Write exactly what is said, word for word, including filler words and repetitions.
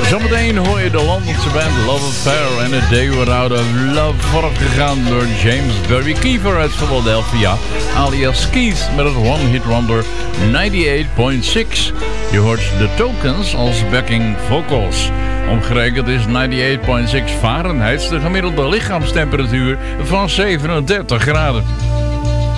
Zometeen hoor je de Londense band Love Affair en A Day Without a Love, voorafgegaan door James Barry Kiefer uit Philadelphia, alias Keith met het One Hit Wonder negenennegentig komma zes. Je hoort de Tokens als backing vocals. Omgerekend is negenennegentig komma zes Fahrenheit de gemiddelde lichaamstemperatuur van zevenendertig graden.